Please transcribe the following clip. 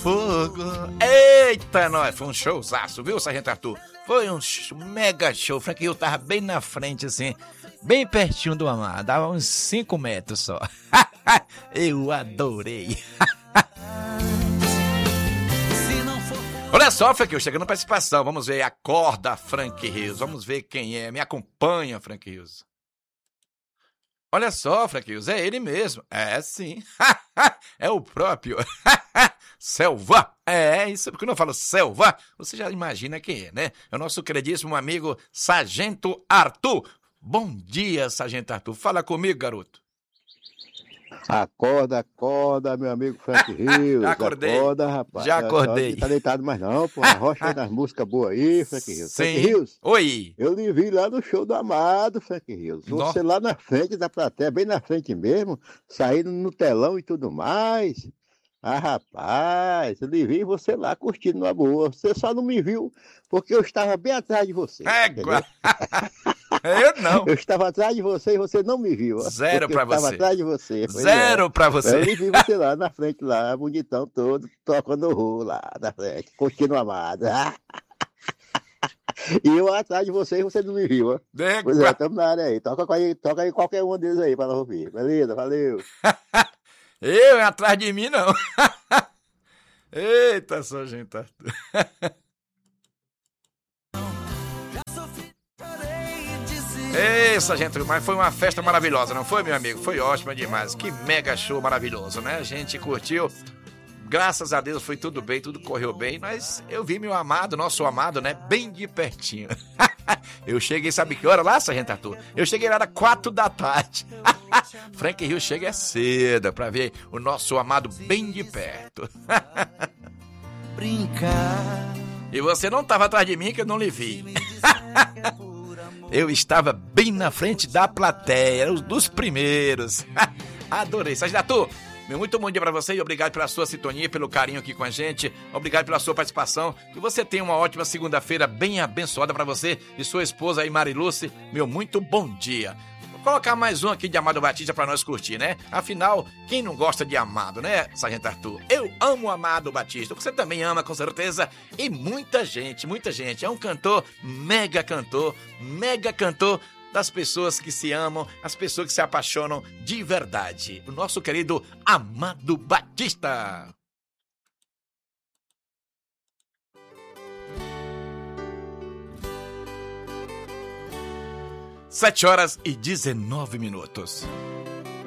fogo. Eita, nós, foi um showzaço, viu, Sargento Arthur? Foi um mega show. Frank Rio tava bem na frente, assim, bem pertinho do Amado, dava uns 5 metros só. Eu adorei. Olha só, Frank Rios, chegando na participação. Vamos ver, acorda, Frank Rios. Vamos ver quem é. Me acompanha, Frank Rios. Olha só, Frank Rios, é ele mesmo. É, sim. É o próprio. Selva. É isso, porque quando eu falo Selva, você já imagina quem é, né? É o nosso queridíssimo amigo Sargento Arthur. Bom dia, Sargento Arthur. Fala comigo, garoto. Acorda, meu amigo Frank Rios. Já acordei. Acorda, rapaz. Já acordei. Não tá deitado mais não, pô. Arrocha aí nas músicas boas aí, Frank Rios. Sim. Frank Rios. Oi. Eu lhe vi lá no show do Amado, Frank Rios. Você lá na frente da plateia, bem na frente mesmo, saindo no telão e tudo mais. Ah, rapaz, eu lhe vi você lá curtindo uma boa. Você só não me viu porque eu estava bem atrás de você. Égua. Eu não. Eu estava atrás de você e você não me viu. Zero pra você. Eu estava atrás de você. Zero pra você. Eu vi você lá na frente, lá, bonitão todo, tocando o rolo lá na frente, curtindo o Amado. E eu atrás de você e você não me viu. Pois é, estamos na área aí. Toca aí qualquer um deles aí para nós ouvir. Beleza, valeu. Eu atrás de mim, não. Eita, Sargento Arthur. Ei, Sargento, mas foi uma festa maravilhosa, não foi, meu amigo? Foi ótima demais. Que mega show maravilhoso, né? A gente curtiu. Graças a Deus foi tudo bem, tudo correu bem. Mas eu vi meu amado, nosso amado, né? Bem de pertinho. Eu cheguei, sabe que hora lá, Sargento Arthur? Eu cheguei lá às 4 da tarde. Frank Rios chega cedo pra ver o nosso amado bem de perto. Brincar. E você não estava atrás de mim que eu não lhe vi. Eu estava bem na frente da plateia, dos primeiros. Adorei. Sargento Arthur, muito bom dia pra você e obrigado pela sua sintonia, pelo carinho aqui com a gente. Obrigado pela sua participação. Que você tenha uma ótima segunda-feira bem abençoada pra você e sua esposa aí, Mariluce. Meu muito bom dia. Vou colocar mais um aqui de Amado Batista pra nós curtir, né? Afinal, quem não gosta de Amado, né, Sargento Arthur? Eu amo Amado Batista. Você também ama, com certeza. E muita gente. É um cantor, mega cantor das pessoas que se amam, as pessoas que se apaixonam de verdade. O nosso querido Amado Batista. Sete horas e 19 minutos.